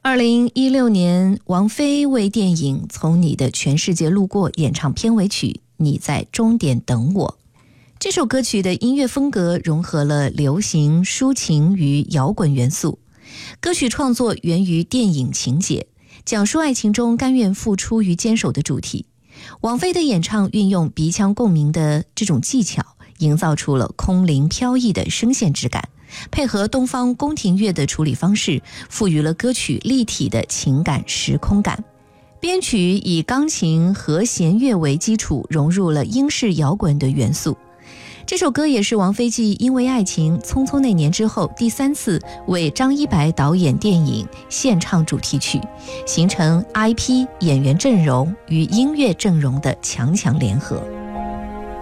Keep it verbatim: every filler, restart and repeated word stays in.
二零一六年，王菲为电影《从你的全世界路过》演唱片尾曲《你在终点等我》。这首歌曲的音乐风格融合了流行、抒情与摇滚元素。歌曲创作源于电影情节，讲述爱情中甘愿付出与坚守的主题。王菲的演唱运用鼻腔共鸣的这种技巧，营造出了空灵飘逸的声线质感，配合东方宫廷乐的处理方式，赋予了歌曲立体的情感时空感。编曲以钢琴和弦乐为基础，融入了英式摇滚的元素。这首歌也是王菲继《因为爱情》《匆匆那年》之后第三次为张一白导演电影献唱主题曲，形成 I P 演员阵容与音乐阵容的强强联合。